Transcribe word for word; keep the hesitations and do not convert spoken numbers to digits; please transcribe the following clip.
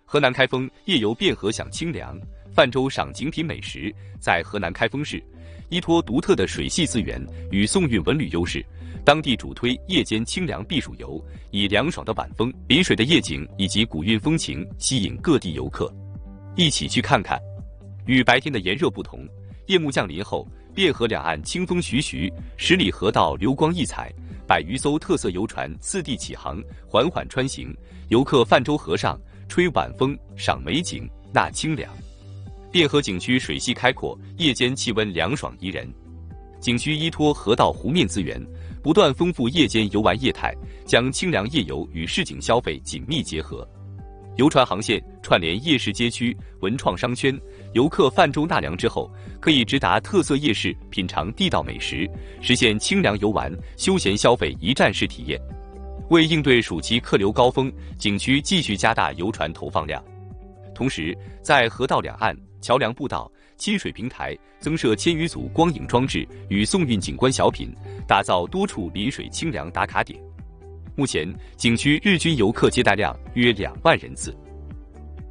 河南开封夜游汴河享清凉，泛舟赏景品美食。在河南开封市，依托独特的水系资源与宋韵文旅优势，当地主推夜间清凉避暑游，以凉爽的晚风、临水的夜景以及古韵风情吸引各地游客。一起去看看。与白天的炎热不同，夜幕降临后，汴河两岸清风徐徐，十里河道流光溢彩，百余艘特色游船次第起航，缓缓穿行，游客泛舟河上，吹晚风，赏美景，纳清凉。汴河景区水系开阔，夜间气温凉爽宜人。景区依托河道湖面资源，不断丰富夜间游玩业态，将清凉夜游与市井消费紧密结合。游船航线串联夜市街区、文创商圈，游客泛舟纳凉之后，可以直达特色夜市品尝地道美食，实现清凉游玩、休闲消费一站式体验。为应对暑期客流高峰，景区继续加大游船投放量，同时在河道两岸、桥梁步道、亲水平台增设千余组光影装置与宋韵景观小品，打造多处临水清凉打卡点。目前，景区日均游客接待量约两万人次。